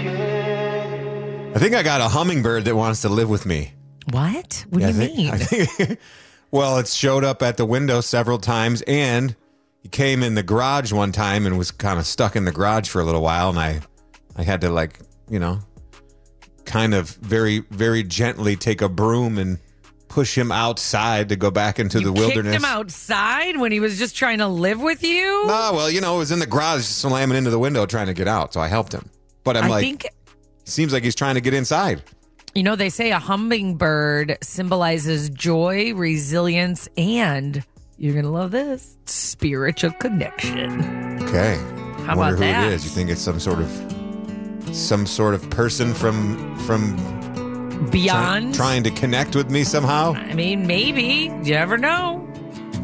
I think I got a hummingbird that wants to live with me. What? What do you mean? I think, well, it showed up at the window several times, and he came in the garage one time and was kind of stuck in the garage for a little while, and I had to, kind of very, very gently take a broom and push him outside to go back into the wilderness. Kicked him outside when he was just trying to live with you? No, well, it was in the garage slamming into the window trying to get out, so I helped him. But I think seems like he's trying to get inside. They say a hummingbird symbolizes joy, resilience, and, you're going to love this, spiritual connection. Okay. How I wonder about that? who it is. You think it's some sort of person from Beyond? trying to connect with me somehow? I mean, maybe. You never know.